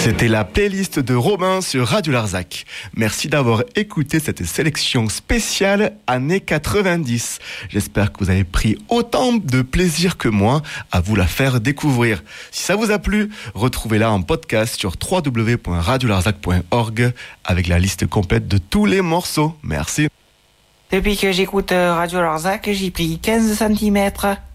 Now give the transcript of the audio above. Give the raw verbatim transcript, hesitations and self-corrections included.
C'était la playlist de Robin sur Radio Larzac. Merci d'avoir écouté cette sélection spéciale années quatre-vingt-dix. J'espère que vous avez pris autant de plaisir que moi à vous la faire découvrir. Si ça vous a plu, retrouvez-la en podcast sur w w w point radio larzac point org avec la liste complète de tous les morceaux. Merci. Depuis que j'écoute Radio Larzac, j'ai pris quinze centimètres.